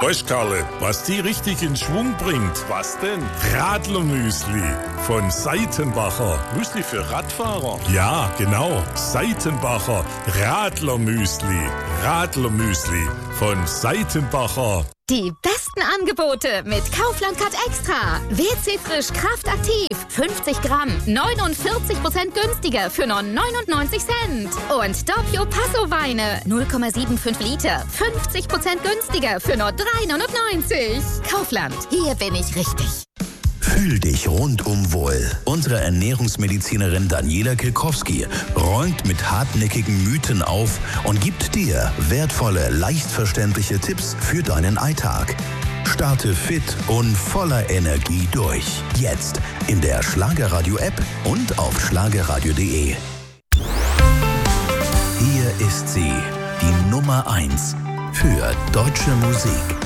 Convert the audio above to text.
Weißt Karle, was die richtig in Schwung bringt? Was denn? Radlermüsli von Seitenbacher. Müsli für Radfahrer? Ja, genau. Seitenbacher Radlermüsli. Radlermüsli von Seitenbacher. Die besten Angebote mit Kaufland Cut Extra. WC Frisch Kraftaktiv. 50 Gramm. 49% günstiger für nur 99 Cent. Und Doppio Passo Weine. 0,75 Liter. 50% günstiger für nur 3,99. Kaufland. Hier bin ich richtig. Fühl dich rundum wohl. Unsere Ernährungsmedizinerin Daniela Kilkowski räumt mit hartnäckigen Mythen auf und gibt dir wertvolle, leicht verständliche Tipps für deinen Alltag. Starte fit und voller Energie durch. Jetzt in der Schlagerradio-App und auf schlagerradio.de. Hier ist sie, die Nummer 1 für deutsche Musik.